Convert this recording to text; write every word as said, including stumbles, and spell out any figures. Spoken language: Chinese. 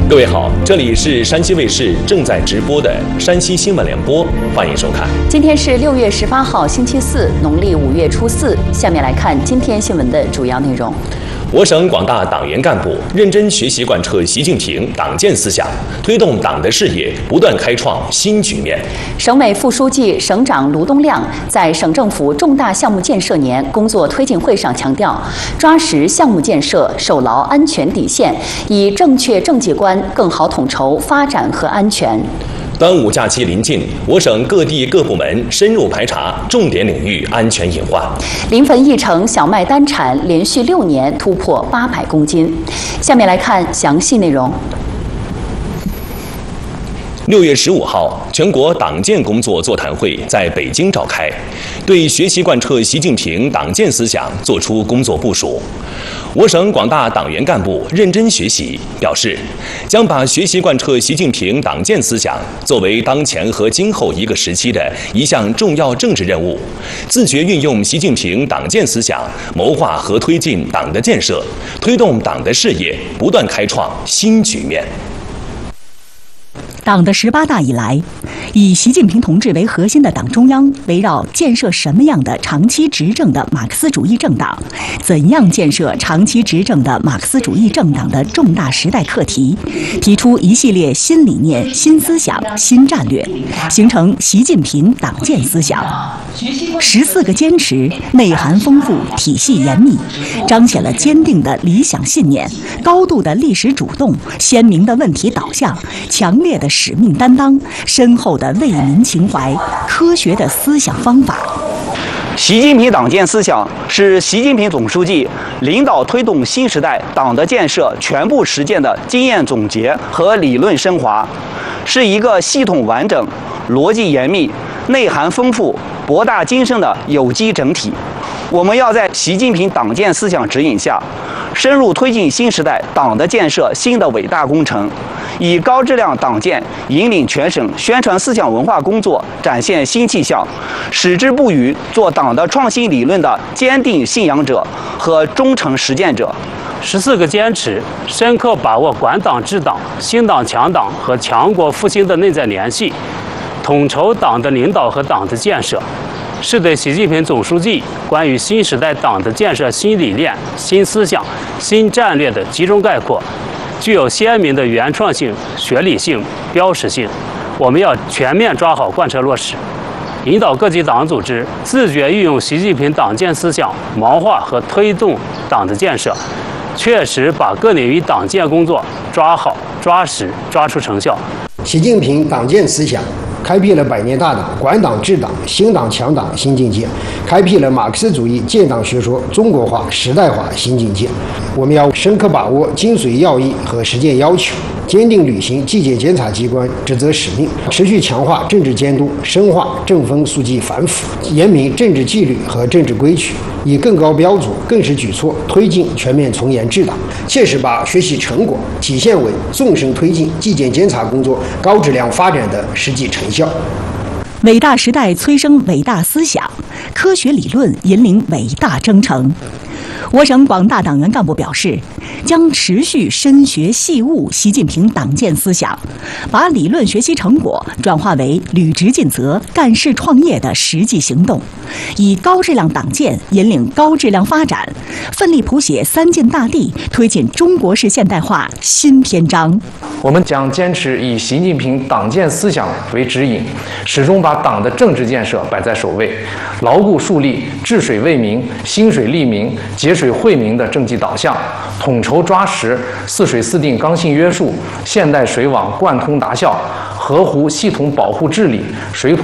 各位好，这里是山西卫视正在直播的山西新闻联播，欢迎收看。 今天是六月十八号，星期四，农历五月初四。下面来看今天新闻的主要内容。 我省广大党员干部认真学习贯彻习近平党建思想，推动党的事业不断开创新局面。 省委副书记、省长卢东亮在省政府重大项目建设年工作推进会上强调，抓实项目建设，守牢安全底线，以正确政绩观更好统筹发展和安全。 端午假期临近，我省各地各部门深入排查重点领域安全隐患。 临汾一城小麦单产连续六年突破八百公斤。下面来看详细内容。 六月十五号，全国党建工作座谈会在北京召开，对学习贯彻习近平党建思想作出工作部署。我省广大党员干部认真学习，表示将把学习贯彻习近平党建思想作为当前和今后一个时期的一项重要政治任务，自觉运用习近平党建思想，谋划和推进党的建设，推动党的事业不断开创新局面。 党的十八大以来，以习近平同志为核心的党中央围绕建设什么样的长期执政的马克思主义政党，怎样建设长期执政的马克思主义政党的重大时代课题，提出一系列新理念、新思想、新战略，形成习近平党建思想。十四个坚持内涵丰富、体系严密，彰显了坚定的理想信念、高度的历史主动、鲜明的问题导向、强烈的使命担当、深厚的为民情怀、科学的思想方法。 习近平党建思想是习近平总书记领导推动新时代党的建设全部实践的经验总结和理论升华，是一个系统完整、逻辑严密、内涵丰富、博大精深的有机整体。我们要在习近平党建思想指引下，深入推进新时代党的建设新的伟大工程，以高质量党建引领全省宣传思想文化工作展现新气象，矢志不渝做党的创新理论的坚定信仰者和忠诚实践者。 十四个坚持深刻把握管党治党、兴党强党和强国复兴的内在联系，统筹党的领导和党的建设，是对习近平总书记关于新时代党的建设新理念、新思想、新战略的集中概括，具有鲜明的原创性、学理性、标识性。我们要全面抓好贯彻落实，引导各级党组织自觉运用习近平党建思想，谋划和推动党的建设，确实把各领域党建工作抓好、抓实、抓出成效。 习近平党建思想开辟了百年大党管党治党、兴党强党新境界，开辟了马克思主义建党学说中国化、时代化新境界。我们要深刻把握精髓要义和实践要求，坚定履行纪检监察机关职责使命，持续强化政治监督，深化正风肃纪反腐，严明政治纪律和政治规矩，以更高标准、更实举措推进全面从严治党，切实把学习成果体现为纵深推进纪检监察工作高质量发展的实际成效。 伟大时代催生伟大思想，科学理论引领伟大征程。我省广大党员干部表示，将持续深学细悟习近平党建思想，把理论学习成果转化为履职尽责、干事创业的实际行动，以高质量党建引领高质量发展，奋力谱写三晋大地，推进中国式现代化新篇章。 我们将坚持以习近平党建思想为指引，始终把党的政治建设摆在首位，牢固树立治水为民、兴水利民、节水惠民的政绩导向，统筹抓实四水四定刚性约束、现代水网贯通达效、河湖系统保护治理、水土